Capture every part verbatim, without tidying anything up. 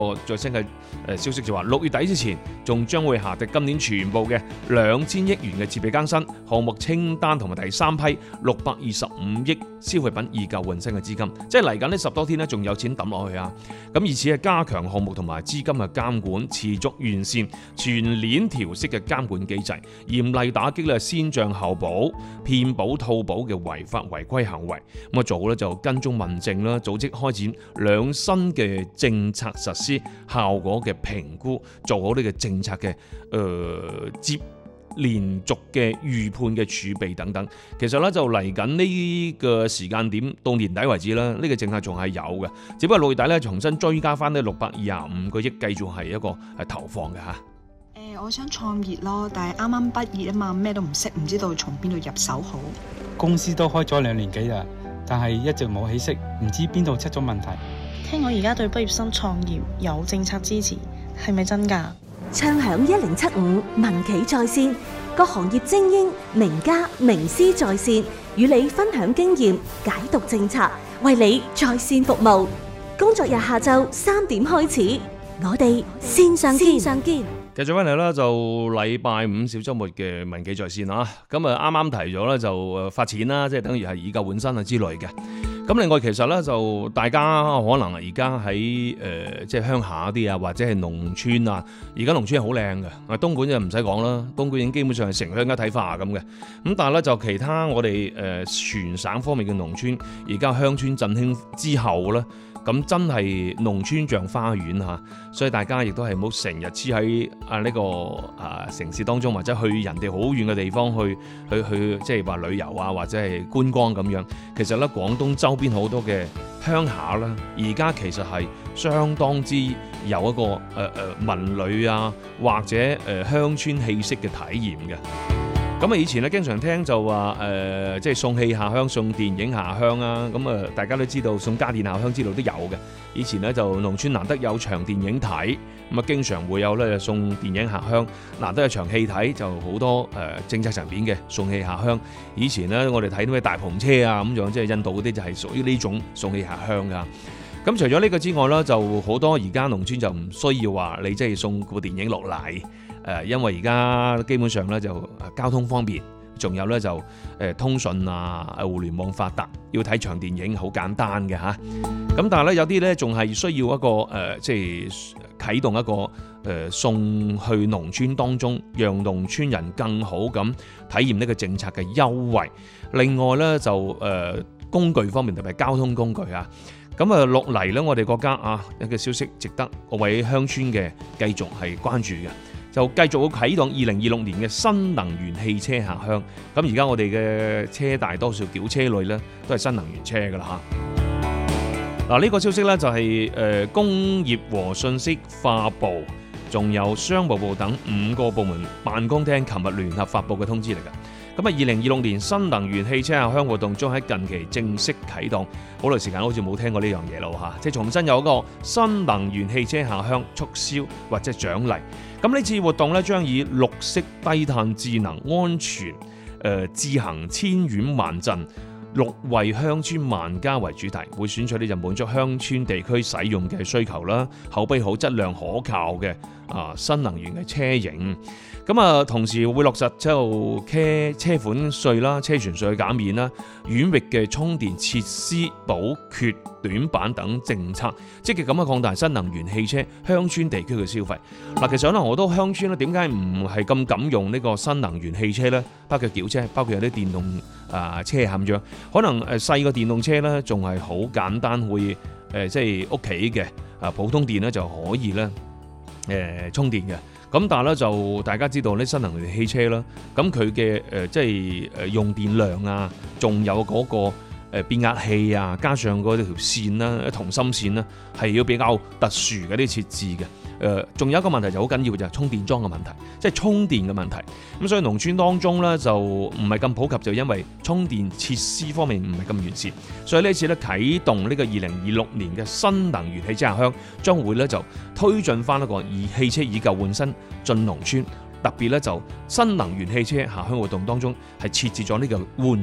個最新嘅誒消息就話，六月底之前仲將會下跌今年全部嘅兩千億元嘅設備更新項目清單同埋第三批六百二十五億消費品以舊換新嘅資金，即係嚟緊呢十多天呢，仲有錢抌落去啊！咁以此係加強項目同埋資金嘅監管，持續完善全鏈調適嘅監管機制，嚴厲打擊咧先漲後補、騙保套保嘅違法違規行為。咁啊做好咧就跟蹤民政啦，組織開展兩新嘅政策實施效果嘅評估，做好呢個政策嘅誒、呃、接連續嘅預判嘅儲備等等。其實咧就嚟緊呢個時間點到年底為止啦，呢、這個政策仲係有嘅，只不過六月底咧重新追加翻呢六百二十五個億，繼續係一個係投放嘅嚇。 誒，我想創業咯，但係啱啱畢業啊嘛，咩都唔識，唔知道從邊度入手好。 公司都開咗兩年幾啦，但係一直冇起色，唔知邊度出咗問題。 聽我而家對畢業生創業有政策支持，係咪真㗎？ 暢享一零七五民企在線，各行業精英、名家、名師在線，與你分享經驗，解讀政策，為你在線服務。工作日下晝三點開始，我哋線上見。線上見。 繼續翻嚟啦，就禮拜五小週末嘅民企在線啊！咁啊啱啱提咗咧就誒發錢啦，即係等於係以舊換新啊之類嘅。咁另外其實咧就大家可能而家喺誒即係鄉下啲啊，或者係農村啊，而家農村係好靚嘅。啊東莞就唔使講啦，東莞已經基本上係城鄉一體化咁嘅。咁但係咧就其他我哋誒全省方面嘅農村，而家鄉村振興之後咧。咁真係農村像花園嚇，所以大家亦都係冇成日黐喺啊呢個啊城市當中，或者去人哋好遠嘅地方去去去，即係話旅遊啊，或者係觀光咁樣。其實咧，廣東周邊好多嘅鄉下啦，而家其實係相當之有一個誒誒、呃、文旅啊，或者誒、呃、鄉村氣息嘅體驗嘅。咁啊，以前咧經常聽就話誒、呃，即係送戲下鄉、送電影下鄉啊。咁啊，大家都知道送家電下鄉之類都有嘅。以前咧就農村難得有場電影睇，咁啊經常會有咧送電影下鄉。難得有場戲睇，就好多誒、呃、政策層面嘅送戲下鄉。以前咧我哋睇到咩大篷車啊咁樣，即係印度嗰啲就係屬於呢種送戲下鄉噶。咁除咗呢個之外啦，就好多而家農村就唔需要話你即係送部電影落嚟。誒，因為而家基本上咧就交通方便，仲有咧就誒通訊啊、互聯網發達，要睇場電影好簡單嘅嚇。咁但係咧有啲咧仲係需要一個誒，即係啟動一個誒送去農村當中，讓農村人更好咁體驗呢個政策嘅優惠。另外咧就誒工具方面，特別係交通工具啊。咁啊落嚟咧，我哋國家啊一個消息值得各位鄉村嘅繼續係關注嘅。就繼續會啟動二零二六年嘅新能源汽車下鄉。咁而家我哋嘅車大多數轎車類咧都係新能源車㗎啦嚇。嗱，呢個消息咧就係誒工業和信息化部仲有商務部等五個部門辦公廳琴日聯合發布嘅通知嚟㗎。咁啊，二零二六年新能源汽車下鄉活動將喺近期正式啟動。好耐時間好似冇聽過呢樣嘢咯嚇，即係重新有一個新能源汽車下鄉促銷或者獎勵。咁呢次活動咧將以綠色、低碳、智能、安全、誒、呃、自行千縣萬鎮、綠惠鄉村萬家為主題，會選取呢就滿足鄉村地區使用嘅需求啦，口碑好、質量可靠嘅啊新能源嘅車型。咁啊，同時會落實之後車車款稅啦、車船稅減免啦、縣域嘅充電設施補缺短板等政策，積極咁樣擴大新能源汽車鄉村地區嘅消費。嗱，其實可能好多鄉村咧，點解唔係咁敢用呢個新能源汽車咧？包括轎車，包括有啲電動啊車咁樣，可能誒細個電動車咧，仲係好簡單，會誒即係屋企嘅啊普通電咧就可以咧誒充電嘅。咁但係咧就大家知道呢新能源汽車啦，咁佢嘅誒即係誒用電量啊，仲有嗰個誒變壓器啊，加上嗰條線啦、同心線啦，係要比較特殊嘅啲設置嘅。誒，仲有一個問題就好緊要嘅就係充電樁嘅問題，即係充電嘅問題。咁所以農村當中咧就唔係咁普及，就因為充電設施方面唔係咁完善。所以呢次咧啟動呢個二零二六年嘅新能源汽車下鄉，將會咧就推進翻一個以汽車以舊換新進農村。特別咧就新能源汽車下鄉活動當中係設置咗呢個換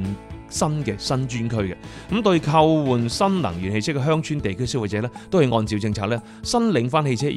新嘅新專區嘅。咁對購換新能源汽車嘅鄉村地區消費者咧，都係按照政策咧申領翻汽車